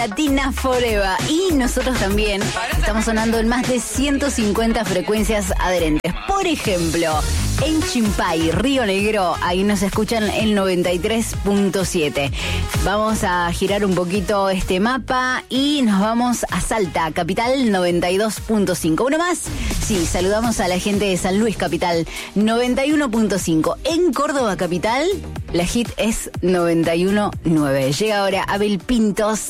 Latina Forever. Y nosotros también estamos sonando en más de 150 frecuencias adherentes. Por ejemplo, en Chimpay, Río Negro, ahí nos escuchan el 93.7. Vamos a girar un poquito este mapa y nos vamos a Salta, capital 92.5. Uno más, sí, saludamos a la gente de San Luis, capital 91.5. En Córdoba, capital, la hit es 91.9. Llega ahora Abel Pintos